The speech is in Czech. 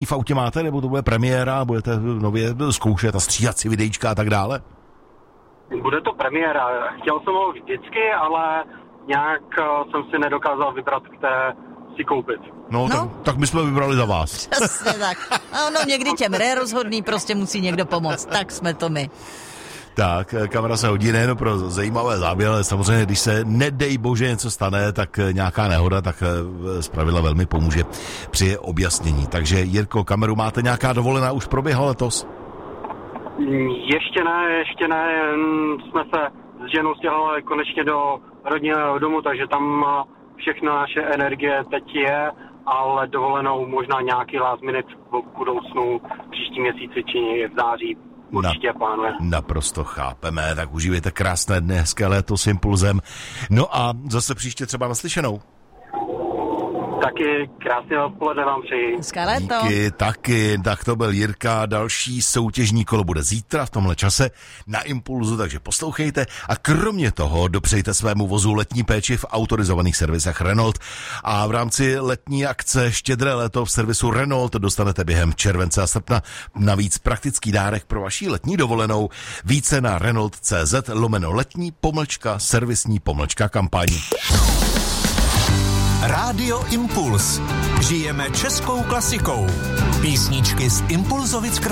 v autě máte, nebo to bude premiéra, budete nově zkoušet a stříhat si videjčka a tak dále? Bude to premiéra. Chtěl jsem ho vždycky, ale nějak jsem si nedokázal vybrat, které si koupit. No. Tak my jsme vybrali za vás. Přesně tak. No někdy těm rozhodný prostě musí někdo pomoct. Tak jsme to my. Tak, kamera se hodí nejen pro zajímavé záběry, ale samozřejmě, když se nedej bože něco stane, tak nějaká nehoda, tak zpravidla velmi pomůže při objasnění. Takže Jirko, kameru máte, nějaká dovolená už proběhla letos? Ještě ne, jsme se s ženou stěhovali konečně do rodinného domu, takže tam všechna naše energie teď je, ale dovolenou možná nějaký last minute v budoucnu příští měsíci či v září určitě plánuje. Naprosto chápeme, tak užívejte krásné dny, hezké léto s Impulzem. No a zase příště třeba naslyšenou. Taky krásné odpoledne vám přeji. Hezké léto. Díky, taky. Tak to byl Jirka. Další soutěžní kolo bude zítra v tomhle čase na Impulzu, takže poslouchejte. A kromě toho dopřejte svému vozu letní péči v autorizovaných servisech Renault. A v rámci letní akce Štědré léto v servisu Renault dostanete během července a srpna navíc praktický dárek pro vaši letní dovolenou. Více na renault.cz/letní-servisní-kampaň. Rádio Impuls. Žijeme českou klasikou. Písničky z Impulzovic